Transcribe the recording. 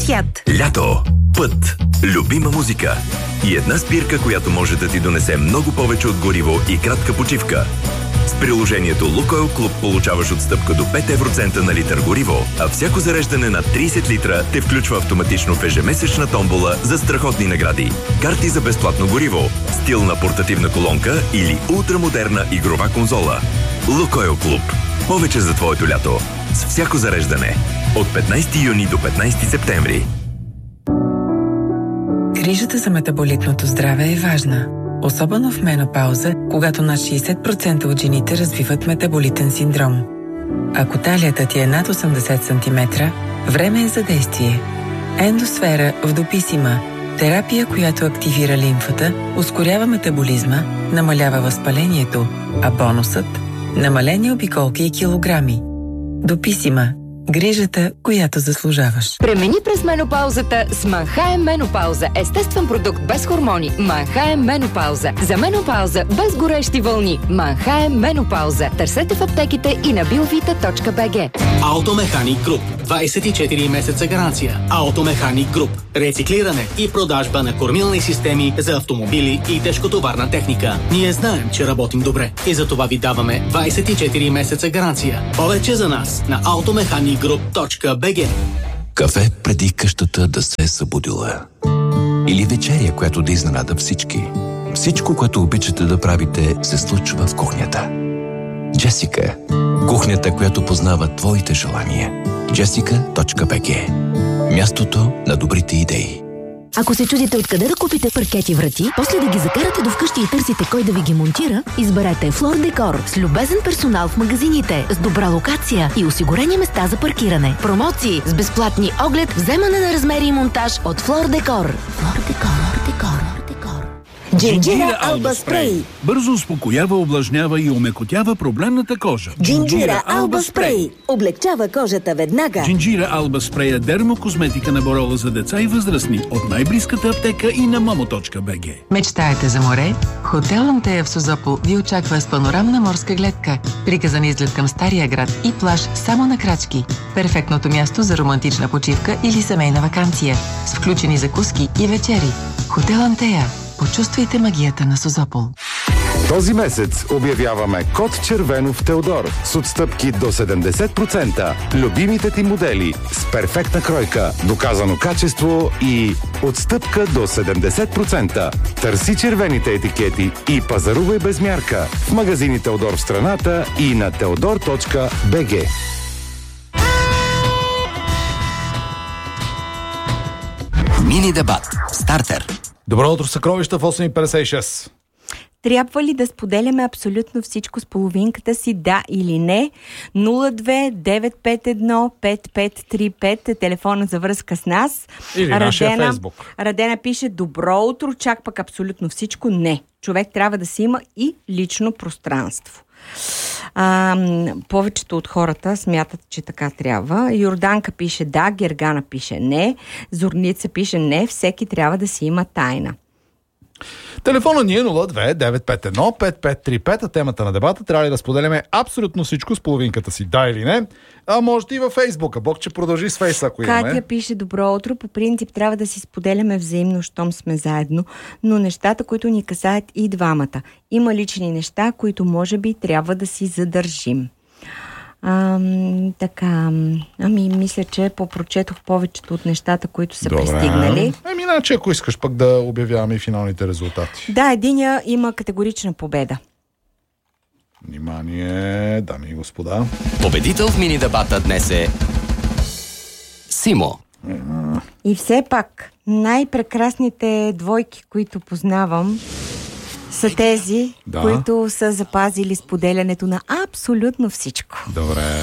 цвят. Лято. Път. Любима музика. И една спирка, която може да ти донесе много повече от гориво и кратка почивка. С приложението Лукойл Клуб получаваш отстъпка до 5 евроцента на литър гориво, а всяко зареждане на 30 литра те включва автоматично в ежемесечна томбола за страхотни награди. Карти за безплатно гориво, стилна портативна колонка или ултрамодерна игрова конзола. Лукойл Клуб. Повече за твоето лято. С всяко зареждане. От 15 юни до 15 септември. Грижата за метаболитното здраве е важна. Особено в менопауза, когато над 60% от жените развиват метаболитен синдром. Ако талията ти е над 80 см, време е за действие. Ендосфера в Дописима – терапия, която активира лимфата, ускорява метаболизма, намалява възпалението, а бонусът – намалени обиколки и килограми. Дописима – грижата, която заслужаваш. Премини през менопаузата с Манхайм Менопауза. Естествен продукт без хормони. Манхайм Менопауза. За менопауза без горещи вълни. Манхайм Менопауза. Търсете в аптеките и на biovita.bg. Автомеханик Груп. 24 месеца гаранция. Автомеханик Груп. Рециклиране и продажба на кормилни системи за автомобили и тежкотоварна техника. Ние знаем, че работим добре и за това ви даваме 24 месеца гаранция. Повече за нас на automechanic.bg. Кафе преди къщата да се е събудила. Или вечеря, която да изненада всички. Всичко, което обичате да правите, се случва в кухнята. Джесика. Кухнята, която познава твоите желания. Jessica.bg. Мястото на добрите идеи. Ако се чудите откъде да купите паркети врати, после да ги закарате до вкъщи и търсите кой да ви ги монтира, изберете Флор Декор с любезен персонал в магазините, с добра локация и осигурени места за паркиране. Промоции с безплатни оглед, вземане на размери и монтаж от Флор Декор. Флор Декор. Джинджира Алба Спрей. Бързо успокоява, увлажнява и омекотява проблемната кожа. Джинджира Алба Спрей. Облегчава кожата веднага. Джинджира Алба Спрей е дермокозметика на Борола за деца и възрастни от най-близката аптека и на momo.bg. Мечтаете за море? Хотел Антея в Созопол ви очаква с панорамна морска гледка, приказан изглед към Стария град и плаж само на крачки. Перфектното място за романтична почивка или семейна ваканция с включени закуски и вечери. Хотел Антея. Почувствайте магията на Созопол. Този месец обявяваме код червено в Теодор с отстъпки до 70%. Любимите ти модели с перфектна кройка, доказано качество и отстъпка до 70%. Търси червените етикети и пазарувай без мярка в магазини Теодор в страната и на teodor.bg. Мини дебат. Стартер. Добро утро, съкровища в 8:56. Трябва ли да споделяме абсолютно всичко с половинката си, да или не? 02-951-5535 е телефона за връзка с нас. Или нашия Фейсбук. Радена пише: добро утро, чак пък абсолютно всичко не. Човек трябва да си има и лично пространство. Повечето от хората смятат, че така трябва. Йорданка пише да, Гергана пише не, Зорница пише не, всеки трябва да си има тайна. Телефона ни е 02-951-5535, а темата на дебата: трябва ли да споделяме абсолютно всичко с половинката си, да или не? А можете и във Фейсбука. Бог, че продължи с Фейса, ако имаме. Катя пише: добро утро, по принцип трябва да си споделяме взаимно, щом сме заедно, но нещата, които ни касаят и двамата. Има лични неща, които може би трябва да си задържим. Мисля, че попрочетох повечето от нещата, които са пристигнали. Иначе, ако искаш пък да обявяваме и финалните резултати. Да, единия има категорична победа. Внимание, дами и господа. Победител в мини дебата днес е Симо. И все пак най-прекрасните двойки, които познавам, са тези, които са запазили споделянето на абсолютно всичко. Добре.